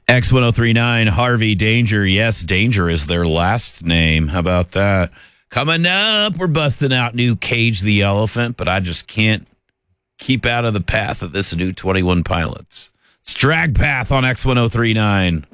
X1039, Harvey Danger. Yes, Danger is their last name. How about that? Coming up, we're busting out new Cage the Elephant, but I just can't keep out of the path of this new 21 Pilots. It's Drag Path on X1039.